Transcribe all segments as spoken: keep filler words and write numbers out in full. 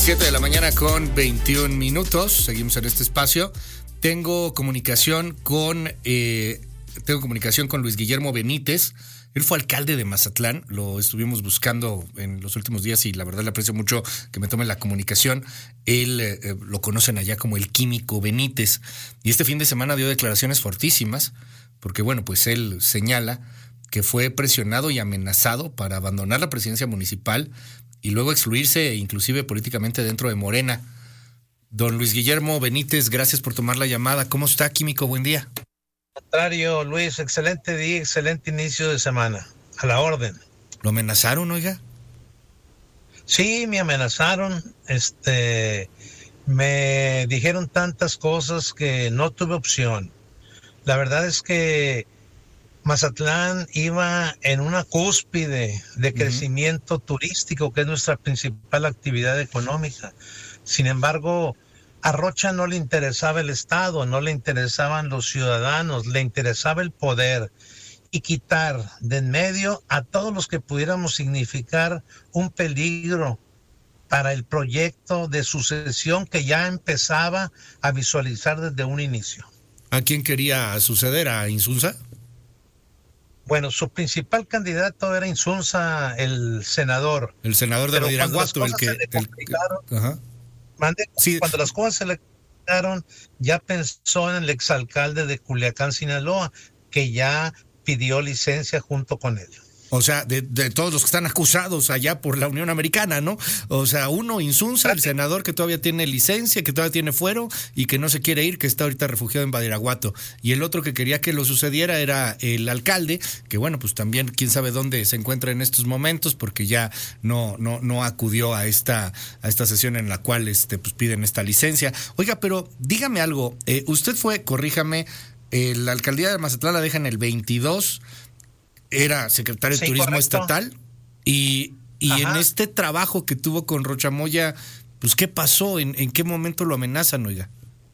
siete de la mañana con veintiún minutos. Seguimos en este espacio. Tengo comunicación con eh, tengo comunicación con Luis Guillermo Benítez. Él fue alcalde de Mazatlán. Lo estuvimos buscando en los últimos días y la verdad le aprecio mucho que me tome la comunicación. Él eh, lo conocen allá como el Químico Benítez. Y este fin de semana dio declaraciones fortísimas porque, bueno, pues él señala que fue presionado y amenazado para abandonar la presidencia municipal y luego excluirse inclusive políticamente dentro de Morena. Don Luis Guillermo Benítez, gracias por tomar la llamada. ¿Cómo está, Químico? Buen día. Contrario, Luis, excelente día, excelente inicio de semana. A la orden. ¿Lo amenazaron, oiga? Sí, me amenazaron. Este, me dijeron tantas cosas que no tuve opción. La verdad es que Mazatlán iba en una cúspide de crecimiento uh-huh. turístico, que es nuestra principal actividad económica. Sin embargo, a Rocha no le interesaba el Estado, no le interesaban los ciudadanos, le interesaba el poder y quitar de en medio a todos los que pudiéramos significar un peligro para el proyecto de sucesión que ya empezaba a visualizar desde un inicio. ¿A quién quería suceder? ¿A Insunza? Bueno, su principal candidato era Insunza, el senador. El senador de Badiraguato, el que... El, ajá. Mande, sí. Cuando las cosas se le complicaron, ya pensó en el exalcalde de Culiacán, Sinaloa, que ya pidió licencia junto con él. O sea, de, de todos los que están acusados allá por la Unión Americana, ¿no? O sea, uno, Insunza, el senador que todavía tiene licencia, que todavía tiene fuero y que no se quiere ir, que está ahorita refugiado en Badiraguato. Y el otro que quería que lo sucediera era el alcalde, que bueno, pues también quién sabe dónde se encuentra en estos momentos, porque ya no no no acudió a esta a esta sesión en la cual este pues piden esta licencia. Oiga, pero dígame algo, eh, usted fue, corríjame, eh, la alcaldía de Mazatlán la deja en el veintidós. Era secretario de sí, Turismo correcto. Estatal y, y en este trabajo que tuvo con Rocha Moya, pues ¿qué pasó? ¿En, en qué momento lo amenazan, oiga?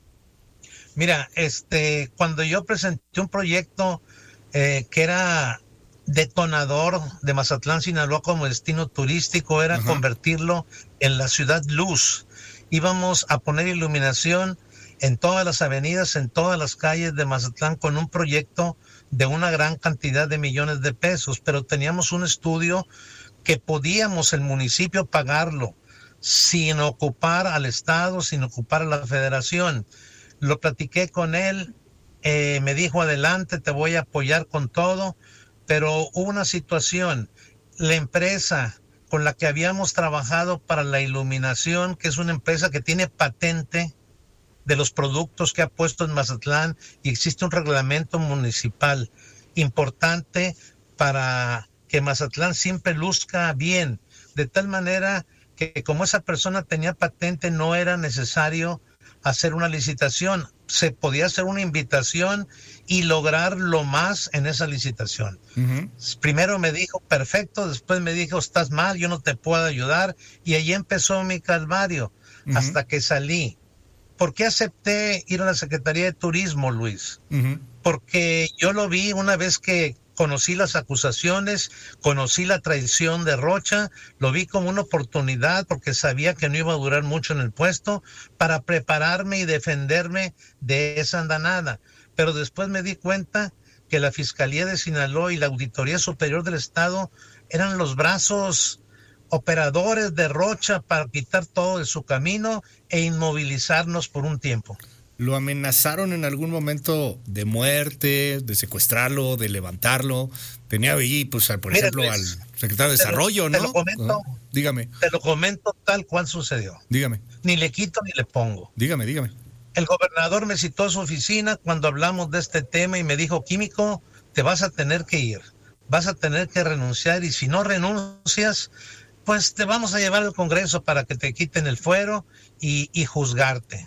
Mira, este, cuando yo presenté un proyecto eh, que era detonador de Mazatlán, Sinaloa como destino turístico, era Ajá. convertirlo en la ciudad luz. Íbamos a poner iluminación en todas las avenidas, en todas las calles de Mazatlán con un proyecto de una gran cantidad de millones de pesos, pero teníamos un estudio que podíamos el municipio pagarlo sin ocupar al Estado, sin ocupar a la Federación. Lo platiqué con él, eh, me dijo adelante, te voy a apoyar con todo, pero hubo una situación, la empresa con la que habíamos trabajado para la iluminación, que es una empresa que tiene patente de los productos que ha puesto en Mazatlán y existe un reglamento municipal importante para que Mazatlán siempre luzca bien, de tal manera que como esa persona tenía patente no era necesario hacer una licitación, se podía hacer una invitación y lograr lo más en esa licitación. Uh-huh. Primero me dijo perfecto, después me dijo estás mal, yo no te puedo ayudar y ahí empezó mi calvario uh-huh. hasta que salí. ¿Por qué acepté ir a la Secretaría de Turismo, Luis? Uh-huh. Porque yo lo vi una vez que conocí las acusaciones, conocí la traición de Rocha, lo vi como una oportunidad porque sabía que no iba a durar mucho en el puesto para prepararme y defenderme de esa andanada. Pero después me di cuenta que la Fiscalía de Sinaloa y la Auditoría Superior del Estado eran los brazos operadores de Rocha para quitar todo de su camino e inmovilizarnos por un tiempo. ¿Lo amenazaron en algún momento de muerte, de secuestrarlo, de levantarlo? Tenía ahí, pues, por Mira, ejemplo, pues, al secretario de Desarrollo, lo, ¿no? Te lo comento, uh-huh. Dígame. Te lo comento tal cual sucedió. Dígame. Ni le quito ni le pongo. Dígame, dígame. El gobernador me citó a su oficina cuando hablamos de este tema y me dijo, Químico, te vas a tener que ir, vas a tener que renunciar y si no renuncias, pues te vamos a llevar al Congreso para que te quiten el fuero y, y juzgarte.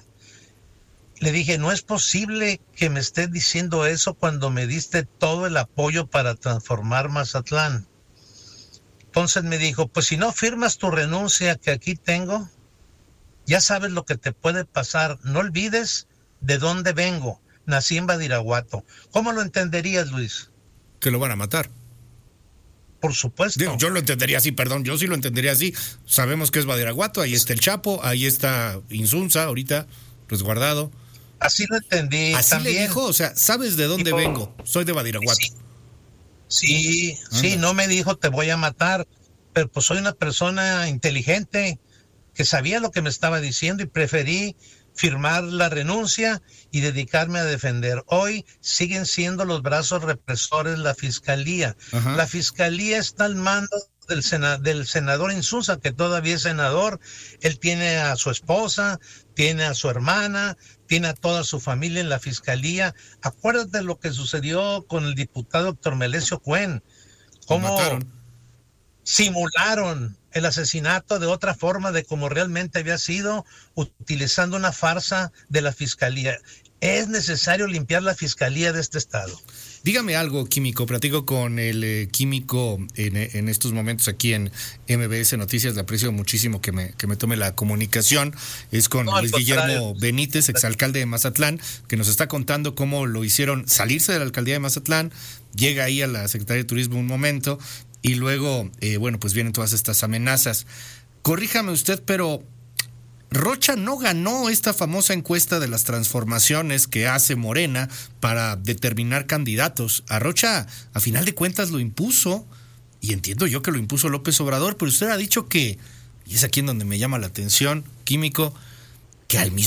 Le dije, no es posible que me estés diciendo eso cuando me diste todo el apoyo para transformar Mazatlán. Entonces me dijo, pues si no firmas tu renuncia que aquí tengo, ya sabes lo que te puede pasar. No olvides de dónde vengo. Nací en Badiraguato. ¿Cómo lo entenderías, Luis? Que lo van a matar. por supuesto. Digo, yo lo entendería así, perdón, yo sí lo entendería así. Sabemos que es Badiraguato, ahí está el Chapo, ahí está Insunza, ahorita resguardado. Así lo entendí. Así también. le dijo, o sea, ¿sabes de dónde Tipo, vengo? Soy de Badiraguato. Sí, sí, sí, no me dijo te voy a matar, pero pues soy una persona inteligente que sabía lo que me estaba diciendo y preferí firmar la renuncia y dedicarme a defender. Hoy siguen siendo los brazos represores la fiscalía. Ajá. La fiscalía está al mando del, sena, del senador Insunza, que todavía es senador. Él tiene a su esposa, tiene a su hermana, tiene a toda su familia en la fiscalía. Acuérdate lo que sucedió con el diputado Héctor Melesio Cuen. Cómo simularon el asesinato de otra forma de como realmente había sido, utilizando una farsa de la fiscalía. Es necesario limpiar la fiscalía de este estado. Dígame algo, químico. Platico con el eh, químico en, en estos momentos aquí en M B S Noticias. Le aprecio muchísimo que me, que me tome la comunicación. Es con no, Luis Guillermo Benítez, exalcalde de Mazatlán, que nos está contando cómo lo hicieron salirse de la alcaldía de Mazatlán. Llega ahí a la Secretaría de Turismo un momento y luego, eh, bueno, pues vienen todas estas amenazas. Corríjame usted, pero Rocha no ganó esta famosa encuesta de las transformaciones que hace Morena para determinar candidatos. A Rocha, a final de cuentas, lo impuso, y entiendo yo que lo impuso López Obrador, pero usted ha dicho que, y es aquí en donde me llama la atención, químico, que al mismo